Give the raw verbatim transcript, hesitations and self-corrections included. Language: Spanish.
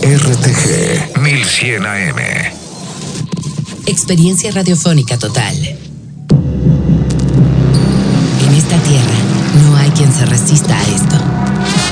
R T G mil cien A M. Experiencia radiofónica total. En esta tierra no hay quien se resista a esto.